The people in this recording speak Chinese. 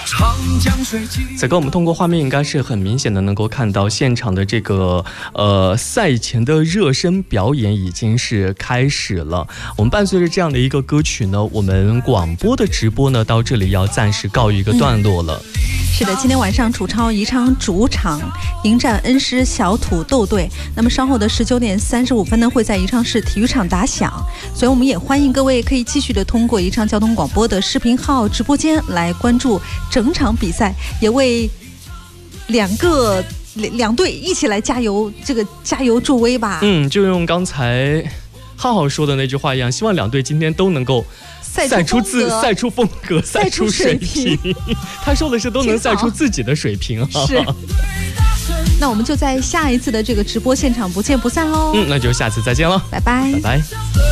此刻我们通过画面应该是很明显的能够看到现场的这个赛前的热身表演已经是开始了。我们伴随着这样的一个歌曲呢，我们广播的直播呢到这里要暂时告一个段落了。 是的，今天晚上楚超宜昌主场迎战恩施小土豆队，那么稍后的19点35分呢会在宜昌市体育场打响，所以我们也欢迎各位可以继续的通过宜昌交通广播的视频号直播间来关注整场比赛，也为两队一起来加油助威吧。 就用刚才浩浩说的那句话一样，希望两队今天都能够赛出风格，赛出水平。他说的是都能赛出自己的水平。 是。那我们就在下一次的这个直播现场不见不散喽。 那就下次再见了， 拜拜， 拜拜。